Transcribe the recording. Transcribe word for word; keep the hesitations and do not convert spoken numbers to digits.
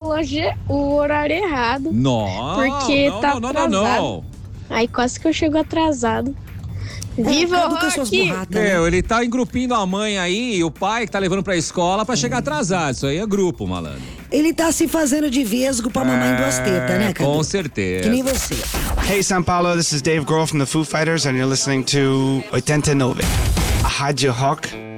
loja, o horário errado. Não, Porque não, tá não, não, atrasado. não, não. Aí quase que eu chego atrasado. Viva o Caduca suas Rock! burratas, né? Meu, ele tá engrupindo a mãe aí e o pai que tá levando pra escola pra chegar atrasado. Isso aí é grupo, malandro. Ele tá se fazendo de vesgo pra mamãe duas tetas, né, Cadu? Com certeza. Que nem você. Hey, São Paulo, this is Dave Grohl from the Foo Fighters, and you're listening to oitenta e nove, a Rádio Rock